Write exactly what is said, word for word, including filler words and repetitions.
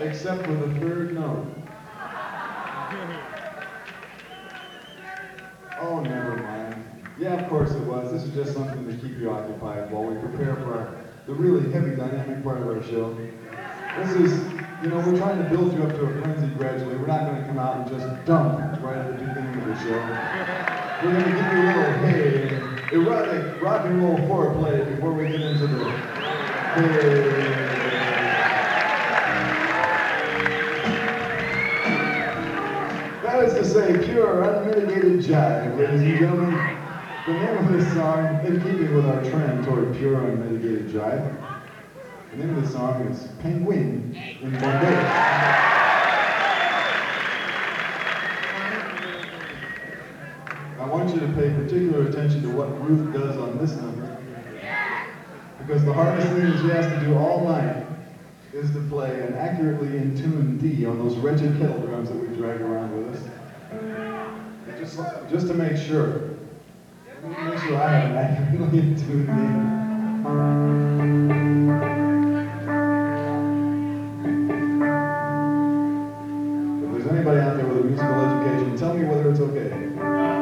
except for the third note. Oh, never mind. Yeah, of course it was. This is just something to keep you occupied while we prepare for our, the really heavy dynamic part of our show. This is, you know, we're trying to build you up to a frenzy gradually. We're not going to come out and just dump right at the beginning of the show. We're going to give you a little hey, erotic rock and roll foreplay before we get into the hey. That is to say, pure, unmitigated jive, ladies and gentlemen. The name of this song, in keeping with our trend toward pure, unmitigated jive, the name of the song is Penguin in Bombay. I want you to pay particular attention to what Ruth does on this number, because the hardest thing that she has to do all night is to play an accurately in tune D on those wretched kettle drums that we drag around with us. And just, just to make sure, make sure I have an accurately in tune D.